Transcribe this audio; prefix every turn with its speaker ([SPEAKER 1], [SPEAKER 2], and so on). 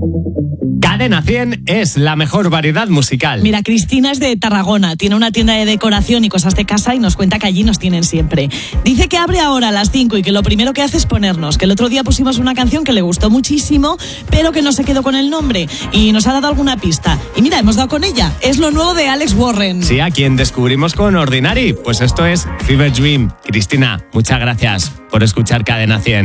[SPEAKER 1] Cadena 100 es la mejor variedad musical.
[SPEAKER 2] Mira, Cristina es de Tarragona, tiene una tienda de decoración y cosas de casa y nos cuenta que allí nos tienen siempre. Dice que abre ahora a las 5 y que lo primero que hace es ponernos, que el otro día pusimos una canción que le gustó muchísimo, pero que no se quedó con el nombre y nos ha dado alguna pista. Y mira, hemos dado con ella, es lo nuevo de Alex Warren.
[SPEAKER 1] Sí, a quien descubrimos con Ordinary, pues esto es Fever Dream. Cristina, muchas gracias por escuchar Cadena 100.